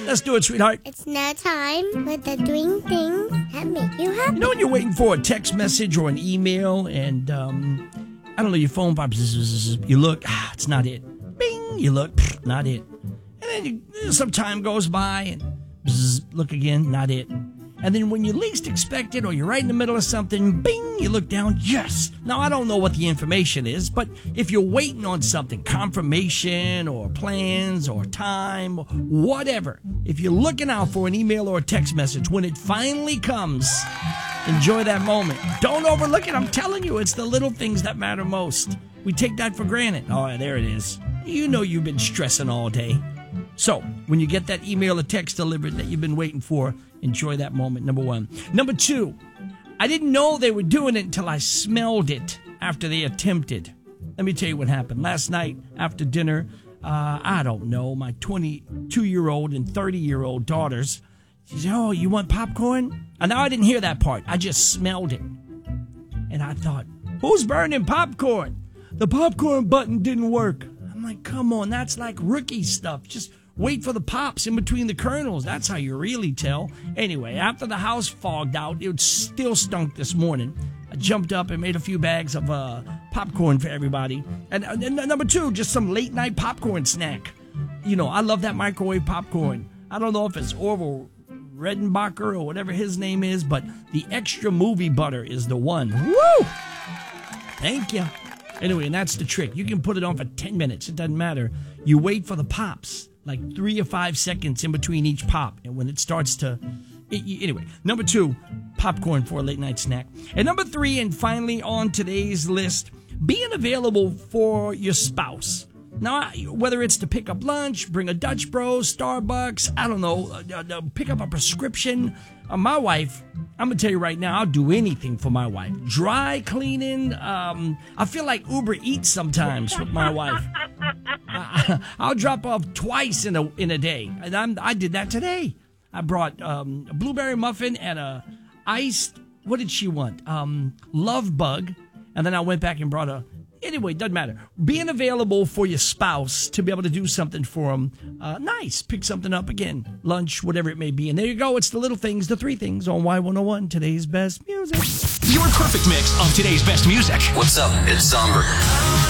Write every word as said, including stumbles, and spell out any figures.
Let's do it, sweetheart. It's now time with the doing things that make you happy. You know when you're waiting for a text message or an email and, um, I don't know, your phone pops, you look, ah, it's not it. Bing, you look, not it. And then you, some time goes by and bzz, look again, not it. And then when you least expect it or you're right in the middle of something, bing, you look down, yes. Now, I don't know what the information is, but if you're waiting on something, confirmation or plans or time, whatever, if you're looking out for an email or a text message, when it finally comes, enjoy that moment. Don't overlook it. I'm telling you, it's the little things that matter most. We take that for granted. Oh, there it is. You know you've been stressing all day. So, when you get that email or text delivered that you've been waiting for, enjoy that moment, number one. Number two, I didn't know they were doing it until I smelled it after they attempted. Let me tell you what happened. Last night, after dinner, uh, I don't know, my twenty-two-year-old and thirty-year-old daughters, she said, oh, you want popcorn? And now I didn't hear that part. I just smelled it. And I thought, who's burning popcorn? The popcorn button didn't work. I'm like, come on, that's like rookie stuff. Just wait for the pops in between the kernels. That's how you really tell. Anyway, after the house fogged out, it still stunk this morning. I jumped up and made a few bags of uh, popcorn for everybody. And, and, and number two, just some late night popcorn snack. You know, I love that microwave popcorn. I don't know if it's Orville Redenbacher or whatever his name is, but the extra movie butter is the one. Woo! Thank you. Anyway, and that's the trick. You can put it on for ten minutes. It doesn't matter. You wait for the pops, like three or five seconds in between each pop. And when it starts to... It, anyway, number two, popcorn for a late night snack. And number three, and finally on today's list, being available for your spouse. Now, whether it's to pick up lunch, bring a Dutch Bros, Starbucks, I don't know, uh, uh, pick up a prescription. Uh, my wife, I'm going to tell you right now, I'll do anything for my wife. Dry cleaning. Um, I feel like Uber Eats sometimes with my wife. I, I'll drop off twice in a in a day. And I'm, I did that today. I brought um, a blueberry muffin and a iced, what did she want? Um, Love Bug. And then I went back and brought a... Anyway, doesn't matter. Being available for your spouse to be able to do something for them, uh, nice. Pick something up again, lunch, whatever it may be. And there you go. It's the little things, the three things on Y one oh one, today's best music. Your perfect mix of today's best music. What's up? It's Somber.